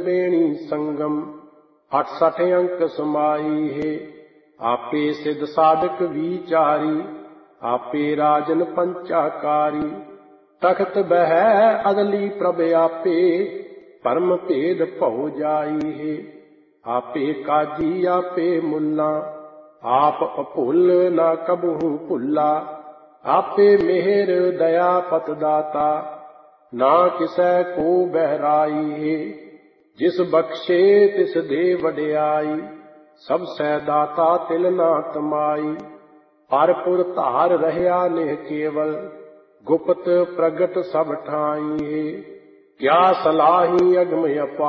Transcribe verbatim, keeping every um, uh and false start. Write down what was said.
बेणी संगम अठ सठ अंक समाई है। आपे सिद्ध साधक विचारी आपे राजन पंचाकारी। तख्त बह अदली प्रभ आपे परम भेद भौ जाई है। आपे काजी आपे मुल्ला आप अभुल ना कबहू भुल्ला। आपे मेहर दया पत दाता ना किसै को बहराई है। जिस बख्शे तिस दे वड्याई सब सै दाता तिल ना तमाई। परपुर धार रहया नेह केवल गुप्त प्रगट सब ठाई है। क्या सलाही अगम अपार